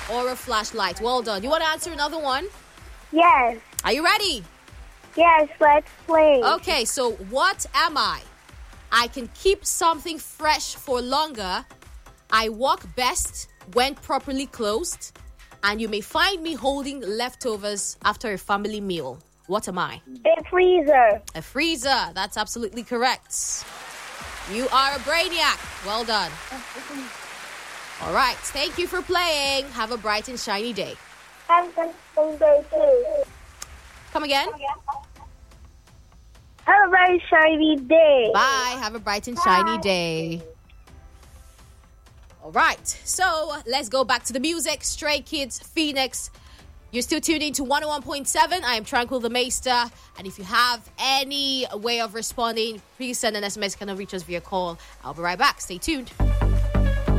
or a flashlight? Well done. You want to answer another one? Yes. Are you ready? Yes, let's play. Okay, so what am I? I can keep something fresh for longer. I walk best when properly closed. And you may find me holding leftovers after a family meal. What am I? A freezer. A freezer. That's absolutely correct. You are a brainiac. Well done. All right. Thank you for playing. Have a bright and shiny day. Have a good day too. Come again. Have a very shiny day. Bye. Have a bright and shiny day. All right. So let's go back to the music. Stray Kids, Phoenix. You're still tuned in to 101.7. I am Tranquil the Maester. And if you have any way of responding, please send an SMS. Kind of reach us via call. I'll be right back. Stay tuned.